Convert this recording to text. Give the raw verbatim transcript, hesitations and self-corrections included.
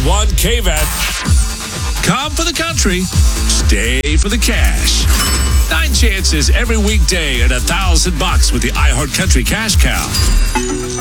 one K V A T. Come for the country, stay for the cash. Nine chances every weekday at a thousand bucks with the iHeart Country Cash Cow.